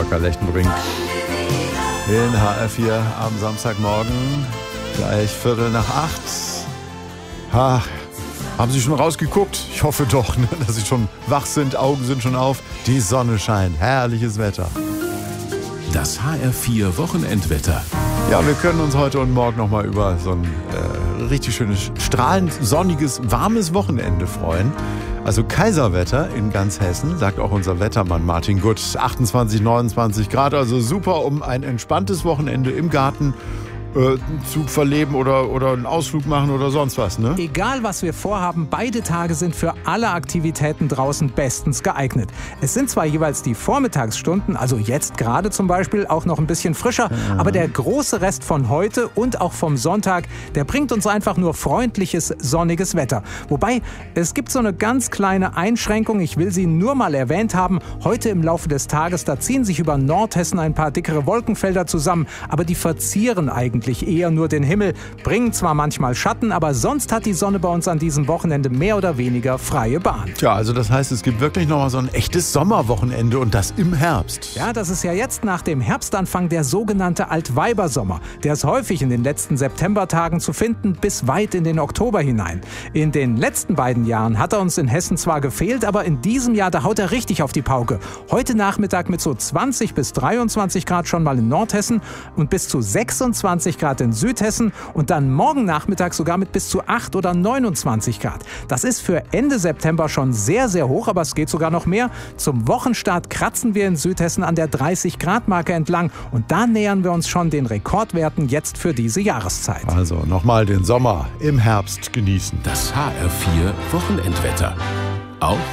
Lechtenbrink in HR4 am Samstagmorgen, gleich 7:45. Haben Sie schon rausgeguckt? Ich hoffe doch, dass Sie schon wach sind, Augen sind schon auf. Die Sonne scheint, herrliches Wetter. Das HR4 Wochenendwetter. Ja, wir können uns heute und morgen nochmal über so ein richtig schönes, strahlend, sonniges, warmes Wochenende freuen. Also Kaiserwetter in ganz Hessen, sagt auch unser Wettermann Martin Gutt. 28, 29 Grad, also super, um ein entspanntes Wochenende im Garten zu verleben oder einen Ausflug machen oder sonst was, ne? Egal, was wir vorhaben, beide Tage sind für alle Aktivitäten draußen bestens geeignet. Es sind zwar jeweils die Vormittagsstunden, also jetzt gerade zum Beispiel, auch noch ein bisschen frischer, aber der große Rest von heute und auch vom Sonntag, der bringt uns einfach nur freundliches, sonniges Wetter. Wobei, es gibt so eine ganz kleine Einschränkung, ich will sie nur mal erwähnt haben. Heute im Laufe des Tages, da ziehen sich über Nordhessen ein paar dickere Wolkenfelder zusammen, aber die verzieren eigentlich eher nur den Himmel, bringen zwar manchmal Schatten, aber sonst hat die Sonne bei uns an diesem Wochenende mehr oder weniger freie Bahn. Tja, also das heißt, es gibt wirklich nochmal so ein echtes Sommerwochenende und das im Herbst. Ja, das ist ja jetzt nach dem Herbstanfang der sogenannte Altweibersommer. Der ist häufig in den letzten Septembertagen zu finden, bis weit in den Oktober hinein. In den letzten beiden Jahren hat er uns in Hessen zwar gefehlt, aber in diesem Jahr, da haut er richtig auf die Pauke. Heute Nachmittag mit so 20 bis 23 Grad schon mal in Nordhessen und bis zu 26 Grad in Südhessen und dann morgen Nachmittag sogar mit bis zu 8 oder 29 Grad. Das ist für Ende September schon sehr, sehr hoch, aber es geht sogar noch mehr. Zum Wochenstart kratzen wir in Südhessen an der 30-Grad-Marke entlang und da nähern wir uns schon den Rekordwerten jetzt für diese Jahreszeit. Also nochmal den Sommer im Herbst genießen. Das HR4 Wochenendwetter. Auch